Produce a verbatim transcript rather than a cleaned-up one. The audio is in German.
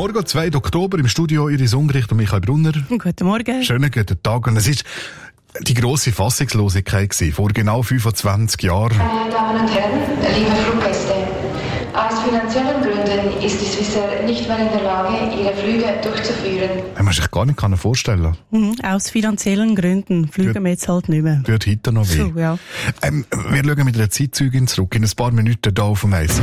Morgen, zweiten Oktober, im Studio Iris Ungericht und Michael Brunner. Guten Morgen. Schönen guten Tag. Und es ist die grosse Fassungslosigkeit gewesen, vor genau fünfundzwanzig Jahren. Meine Damen und Herren, liebe Fluggäste, aus finanziellen Gründen ist die Swissair nicht mehr in der Lage, ihre Flüge durchzuführen. Man sich gar nicht vorstellen mhm, Aus finanziellen Gründen fliegen wir jetzt halt nicht mehr. Wird heute noch weh. So, ja. ähm, wir schauen mit einer Zeitzeugin zurück, in ein paar Minuten hier auf dem Eis.